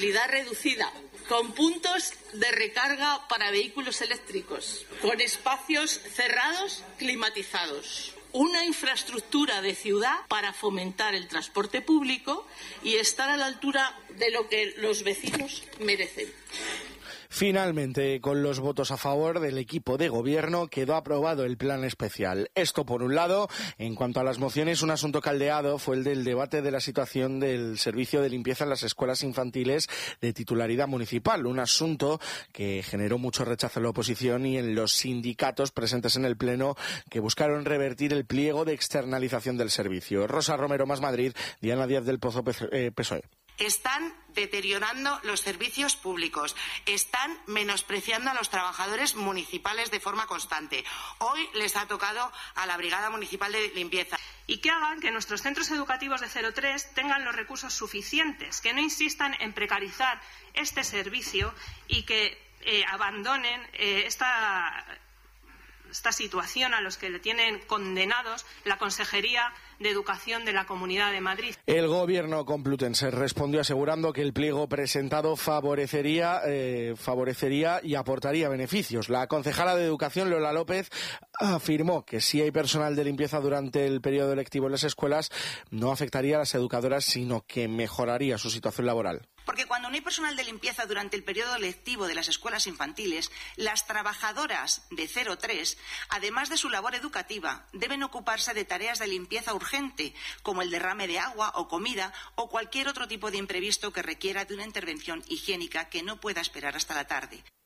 Reducida, con puntos de recarga para vehículos eléctricos, con espacios cerrados climatizados. Una infraestructura de ciudad para fomentar el transporte público y estar a la altura de lo que los vecinos merecen. Finalmente, con los votos a favor del equipo de gobierno, quedó aprobado el plan especial. Esto por un lado. En cuanto a las mociones, un asunto caldeado fue el del debate de la situación del servicio de limpieza en las escuelas infantiles de titularidad municipal. Un asunto que generó mucho rechazo en la oposición y en los sindicatos presentes en el Pleno, que buscaron revertir el pliego de externalización del servicio. Rosa Romero, Más Madrid, Diana Díaz del Pozo, PSOE. Están deteriorando los servicios públicos, están menospreciando a los trabajadores municipales de forma constante. Hoy les ha tocado a la Brigada Municipal de Limpieza. Y que hagan que nuestros centros educativos de 0-3 tengan los recursos suficientes, que no insistan en precarizar este servicio y que abandonen esta situación a los que le tienen condenados la Consejería de Educación de la Comunidad de Madrid. El gobierno complutense respondió asegurando que el pliego presentado favorecería y aportaría beneficios. La concejala de Educación, Lola López, afirmó que si hay personal de limpieza durante el periodo lectivo en las escuelas, no afectaría a las educadoras, sino que mejoraría su situación laboral. Porque cuando no hay personal de limpieza durante el periodo lectivo de las escuelas infantiles, las trabajadoras de 0-3, además de su labor educativa, deben ocuparse de tareas de limpieza urgente, como el derrame de agua o comida o cualquier otro tipo de imprevisto que requiera de una intervención higiénica que no pueda esperar hasta la tarde.